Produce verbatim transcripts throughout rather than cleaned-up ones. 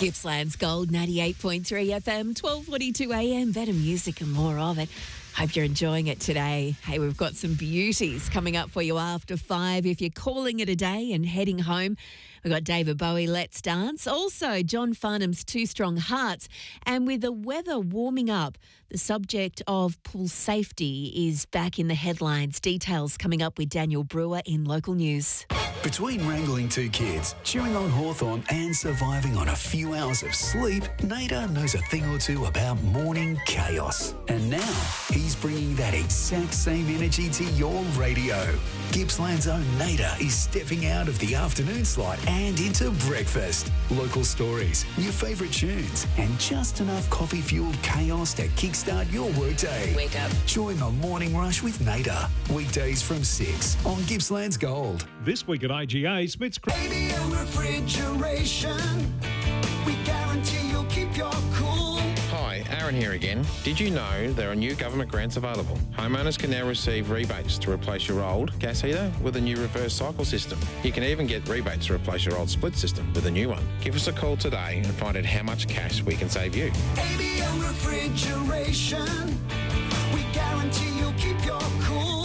Gippsland's Gold ninety-eight point three F M, twelve forty-two A M. Better music and more of it. Hope you're enjoying it today. Hey, we've got some beauties coming up for you after five. If you're calling it a day and heading home, we've got David Bowie, Let's Dance. Also, John Farnham's Two Strong Hearts. And with the weather warming up, the subject of pool safety is back in the headlines. Details coming up with Daniel Brewer in local news. Between wrangling two kids, chewing on Hawthorn and surviving on a few hours of sleep, Nader knows a thing or two about morning chaos. And now, he's bringing that exact same energy to your radio. Gippsland's own Nader is stepping out of the afternoon slot and into breakfast. Local stories, your favourite tunes, and just enough coffee-fueled chaos to kickstart your workday. Wake up. Join the Morning Rush with Nader. Weekdays from six on Gippsland's Gold. This week at I G A, Smith's... Radiant refrigeration. We guarantee you'll keep your cool. Hi, Aaron here again. Did you know there are new government grants available? Homeowners can now receive rebates to replace your old gas heater with a new reverse cycle system. You can even get rebates to replace your old split system with a new one. Give us a call today and find out how much cash we can save you. Radiant refrigeration. We guarantee you'll keep your cool.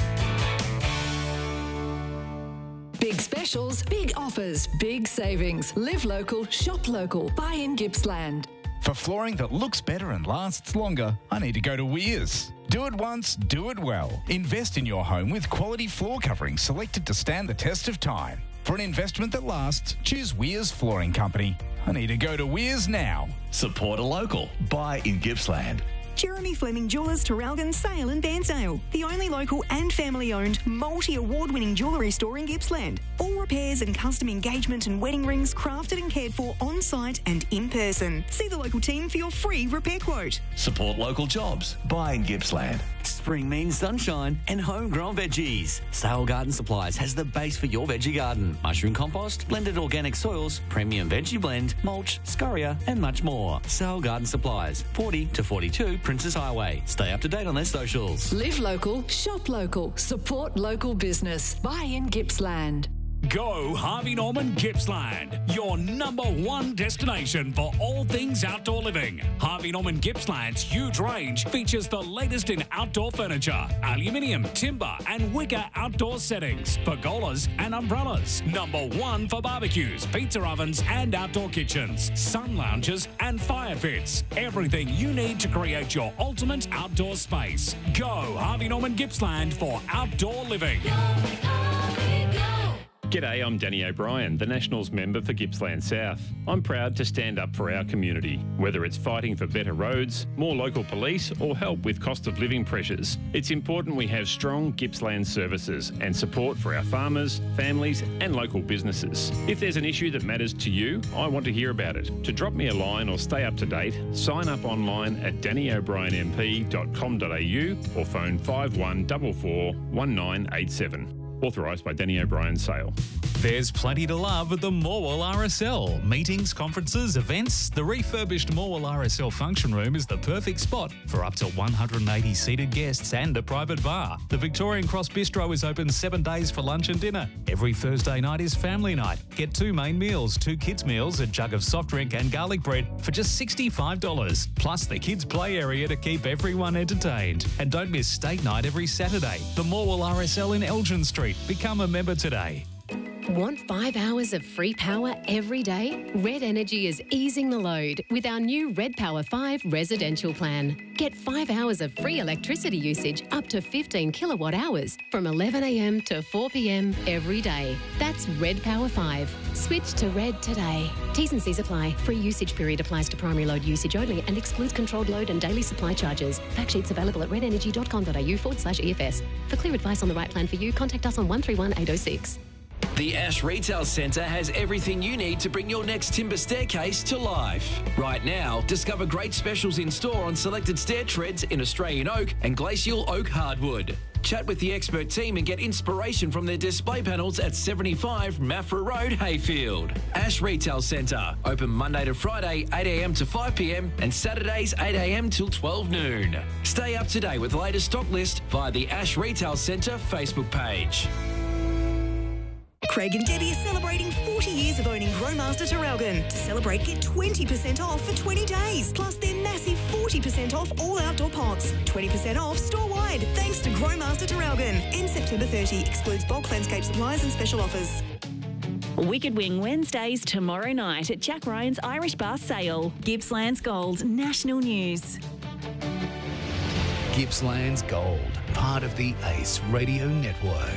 Big specials, big offers, big savings. Live local, shop local. Buy in Gippsland. For flooring that looks better and lasts longer, I need to go to Weirs. Do it once, do it well. Invest in your home with quality floor coverings selected to stand the test of time. For an investment that lasts, choose Weirs Flooring Company. I need to go to Weirs now. Support a local. Buy in Gippsland. Jeremy Fleming Jewellers, Terralgan, Sale and Bairnsdale. The only local and family-owned, multi-award-winning jewellery store in Gippsland. All repairs and custom engagement and wedding rings crafted and cared for on-site and in person. See the local team for your free repair quote. Support local jobs. Buy in Gippsland. Spring means sunshine and homegrown veggies. Sale Garden Supplies has the base for your veggie garden. Mushroom compost, blended organic soils, premium veggie blend, mulch, scoria and much more. Sale Garden Supplies, forty to forty-two Princess Highway. Stay up to date on their socials. Live local, shop local, support local business. Buy in Gippsland. Go Harvey Norman Gippsland, your number one destination for all things outdoor living. Harvey Norman Gippsland's huge range features the latest in outdoor furniture, aluminium, timber and wicker outdoor settings, pergolas and umbrellas. Number one for barbecues, pizza ovens and outdoor kitchens, sun lounges and fire pits. Everything you need to create your ultimate outdoor space. Go Harvey Norman Gippsland for outdoor living. G'day, I'm Danny O'Brien, the Nationals member for Gippsland South. I'm proud to stand up for our community, whether it's fighting for better roads, more local police or help with cost of living pressures. It's important we have strong Gippsland services and support for our farmers, families and local businesses. If there's an issue that matters to you, I want to hear about it. To drop me a line or stay up to date, sign up online at danny o'brien m p dot com dot a u or phone five one four four, one nine eight seven. Authorised by Danny O'Brien Sale. There's plenty to love at the Morwell R S L. Meetings, conferences, events. The refurbished Morwell R S L function room is the perfect spot for up to one hundred eighty seated guests and a private bar. The Victorian Cross Bistro is open seven days for lunch and dinner. Every Thursday night is family night. Get two main meals, two kids' meals, a jug of soft drink and garlic bread for just sixty-five dollars. Plus the kids' play area to keep everyone entertained. And don't miss state night every Saturday. The Morwell R S L in Elgin Street. Become a member today. Want five hours of free power every day? Red Energy is easing the load with our new Red Power five residential plan. Get five hours of free electricity usage up to fifteen kilowatt hours from eleven a m to four p m every day. That's Red Power five. Switch to Red today. T's and C's apply. Free usage period applies to primary load usage only and excludes controlled load and daily supply charges. Fact sheets available at red energy dot com dot a u forward slash E F S. For clear advice on the right plan for you, contact us on one three one eight oh six. The Ash Retail Centre has everything you need to bring your next timber staircase to life. Right now, discover great specials in store on selected stair treads in Australian oak and glacial oak hardwood. Chat with the expert team and get inspiration from their display panels at seventy-five Maffra Road, Hayfield. Ash Retail Centre, open Monday to Friday, eight a m to five p m and Saturdays, eight a m till twelve noon. Stay up to date with the latest stock list via the Ash Retail Centre Facebook page. Craig and Debbie are celebrating forty years of owning Grove Growmaster Terrelgan. To celebrate, get twenty percent off for twenty days. Plus their massive forty percent off all outdoor pots. twenty percent off store-wide, thanks to Growmaster Terrelgan. End September thirtieth. Excludes bulk landscape supplies and special offers. Wicked Wing Wednesdays tomorrow night at Jack Ryan's Irish Bar Sale. Gippsland's Gold, national news. Gippsland's Gold, part of the Ace Radio Network.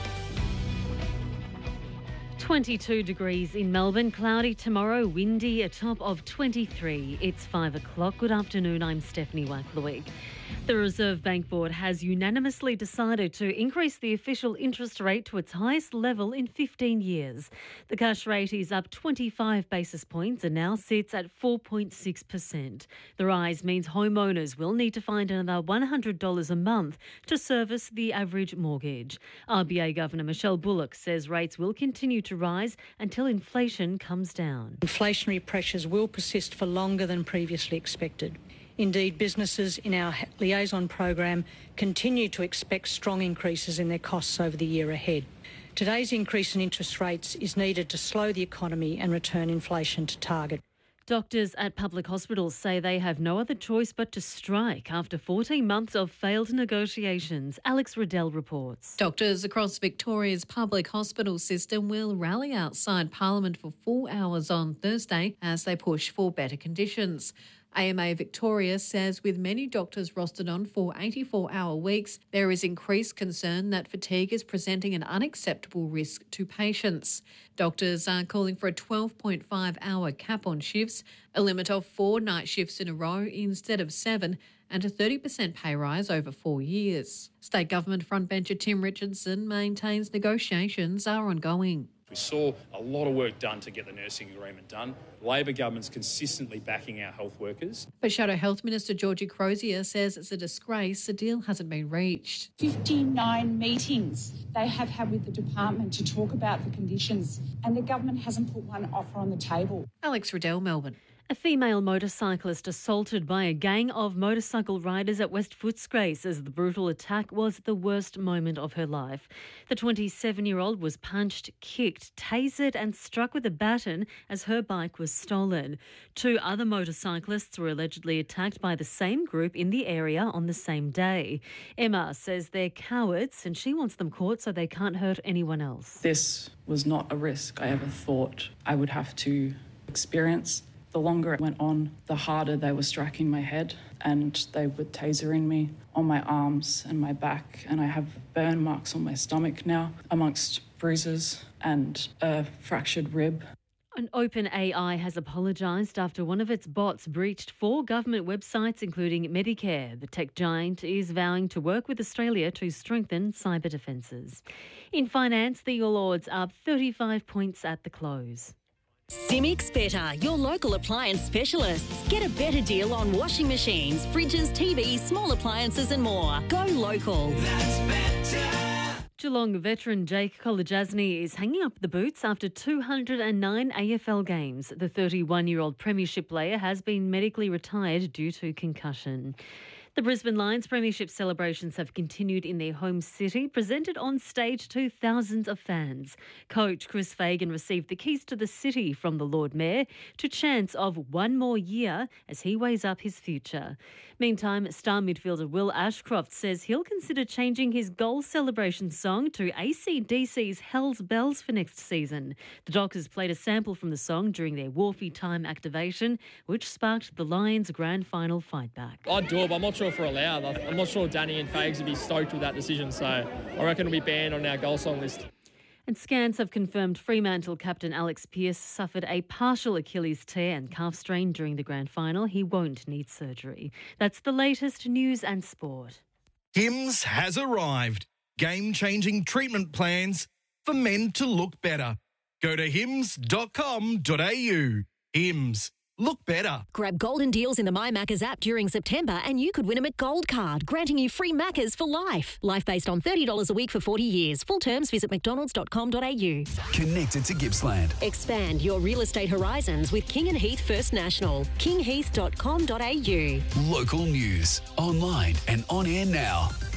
twenty-two degrees in Melbourne, cloudy tomorrow, windy, a top of twenty-three. It's five o'clock. Good afternoon, I'm Stephanie Wackluig. The Reserve Bank Board has unanimously decided to increase the official interest rate to its highest level in fifteen years. The cash rate is up twenty-five basis points and now sits at four point six percent. The rise means homeowners will need to find another one hundred dollars a month to service the average mortgage. R B A Governor Michelle Bullock says rates will continue to rise until inflation comes down. Inflationary pressures will persist for longer than previously expected. Indeed, businesses in our liaison program continue to expect strong increases in their costs over the year ahead. Today's increase in interest rates is needed to slow the economy and return inflation to target. Doctors at public hospitals say they have no other choice but to strike after fourteen months of failed negotiations. Alex Riddell reports. Doctors across Victoria's public hospital system will rally outside Parliament for four hours on Thursday as they push for better conditions. A M A Victoria says with many doctors rostered on for eighty-four hour weeks, there is increased concern that fatigue is presenting an unacceptable risk to patients. Doctors are calling for a twelve point five hour cap on shifts, a limit of four night shifts in a row instead of seven, and a thirty percent pay rise over four years. State Government frontbencher Tim Richardson maintains negotiations are ongoing. We saw a lot of work done to get the nursing agreement done. Labor government's consistently backing our health workers. But Shadow Health Minister Georgie Crozier says it's a disgrace a deal hasn't been reached. fifty-nine meetings they have had with the department to talk about the conditions, and the government hasn't put one offer on the table. Alex Riddell, Melbourne. A female motorcyclist assaulted by a gang of motorcycle riders at West Footscray says the brutal attack was the worst moment of her life. The twenty-seven-year-old was punched, kicked, tasered and struck with a baton as her bike was stolen. Two other motorcyclists were allegedly attacked by the same group in the area on the same day. Emma says they're cowards and she wants them caught so they can't hurt anyone else. This was not a risk I ever thought I would have to experience. The longer it went on, the harder they were striking my head, and they were tasering me on my arms and my back, and I have burn marks on my stomach now, amongst bruises and a fractured rib. An OpenAI has apologised after one of its bots breached four government websites, including Medicare. The tech giant is vowing to work with Australia to strengthen cyber defences. In finance, the All Ords up thirty-five points at the close. Simics Better, your local appliance specialists. Get a better deal on washing machines, fridges, T Vs, small appliances and more. Go local. That's better. Geelong veteran Jake Kolodjasny is hanging up the boots after two hundred nine A F L games. The thirty-one-year-old premiership player has been medically retired due to concussion. The Brisbane Lions premiership celebrations have continued in their home city, presented on stage to thousands of fans. Coach Chris Fagan received the keys to the city from the Lord Mayor to chants of one more year as he weighs up his future. Meantime, star midfielder Will Ashcroft says he'll consider changing his goal celebration song to A C D C's Hell's Bells for next season. The Dockers played a sample from the song during their Wharfie Time activation, which sparked the Lions' grand final fight back. I'd do it, but I'm not sure if we're allowed. I'm not sure Danny and Fags would be stoked with that decision, so I reckon it'll be banned on our goal song list. And scans have confirmed Fremantle captain Alex Pearce suffered a partial Achilles tear and calf strain during the grand final. He won't need surgery. That's the latest news and sport. Hims has arrived. Game-changing treatment plans for men to look better. Go to hims dot com dot a u. Hims. Look better. Grab golden deals in the My Maccas app during September and you could win a McGold card, granting you free Maccas for life. Life based on thirty dollars a week for forty years. Full terms visit mcdonalds dot com dot a u. Connected to Gippsland. Expand your real estate horizons with King and Heath First National. king heath dot com dot a u. Local news, online and on air now.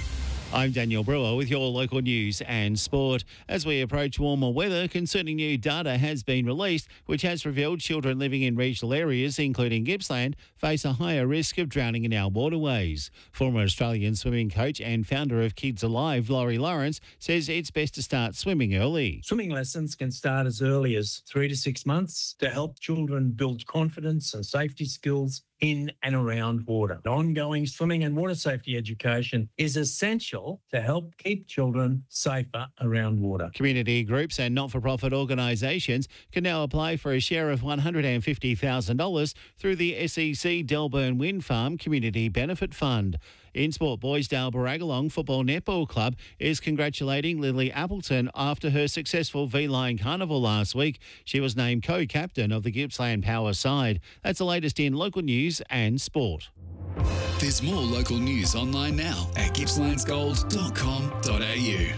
I'm Daniel Brewer with your local news and sport. As we approach warmer weather, concerning new data has been released, which has revealed children living in regional areas, including Gippsland, face a higher risk of drowning in our waterways. Former Australian swimming coach and founder of Kids Alive, Laurie Lawrence, says it's best to start swimming early. Swimming lessons can start as early as three to six months to help children build confidence and safety skills in and around water. Ongoing swimming and water safety education is essential to help keep children safer around water. Community groups and not-for-profit organisations can now apply for a share of one hundred fifty thousand dollars through the S E C Delburn Wind Farm Community Benefit Fund. In sport, Boysdale Barragalong Football Netball Club is congratulating Lily Appleton after her successful V-Line Carnival last week. She was named co-captain of the Gippsland Power side. That's the latest in local news and sport. There's more local news online now at gippslands gold dot com dot a u.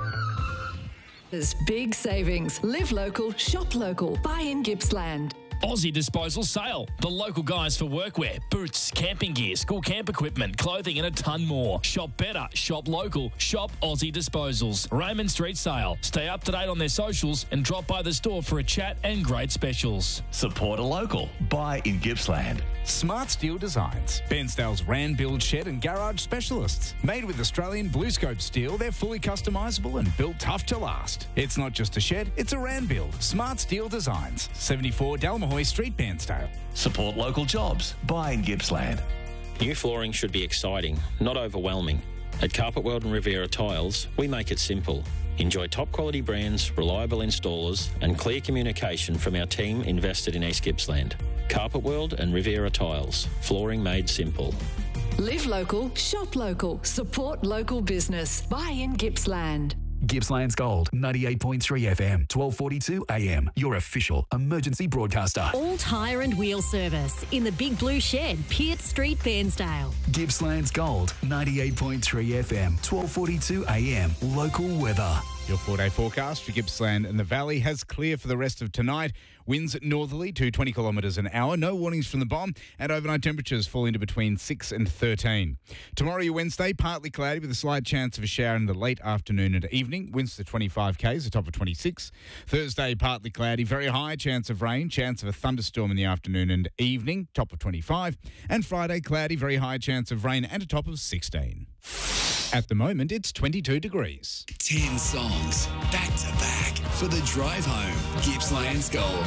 There's big savings. Live local, shop local. Buy in Gippsland. Aussie Disposal Sale. The local guys for workwear, boots, camping gear, school camp equipment, clothing and a ton more. Shop better, shop local, shop Aussie Disposals. Raymond Street Sale. Stay up to date on their socials and drop by the store for a chat and great specials. Support a local. Buy in Gippsland. Smart Steel Designs. Bairnsdale's Rand Build Shed and Garage Specialists. Made with Australian Blue Scope steel, they're fully customisable and built tough to last. It's not just a shed, it's a Rand Build. Smart Steel Designs. seventy-four Dalmahoy Street, Bairnsdale. Support local jobs. Buy in Gippsland. New flooring should be exciting, not overwhelming. At Carpet World and Riviera Tiles, we make it simple. Enjoy top quality brands, reliable installers and clear communication from our team invested in East Gippsland. Carpet World and Riviera Tiles. Flooring made simple. Live local, shop local, support local business. Buy in Gippsland. Gippsland's Gold, ninety-eight point three F M, twelve forty-two A M, your official emergency broadcaster. All tyre and wheel service in the Big Blue Shed, Peart Street, Bairnsdale. Gippsland's Gold, ninety-eight point three F M, twelve forty-two A M, local weather. Your four-day forecast for Gippsland and the Valley has clear for the rest of tonight. Winds northerly to twenty kilometres an hour. No warnings from the bomb. And overnight temperatures falling to between six and thirteen. Tomorrow, your Wednesday, partly cloudy with a slight chance of a shower in the late afternoon and evening. Winds to twenty-five k's, a top of twenty-six. Thursday, partly cloudy, very high chance of rain. Chance of a thunderstorm in the afternoon and evening, top of twenty-five. And Friday, cloudy, very high chance of rain and a top of sixteen. At the moment, it's twenty-two degrees. Ten songs, back to back, for the drive home. Gippsland's Gold.